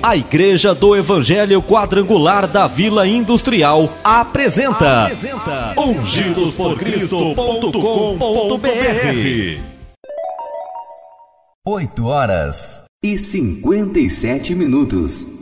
A Igreja do Evangelho Quadrangular da Vila Industrial apresenta ungidosporcristo.com.br. 8h57.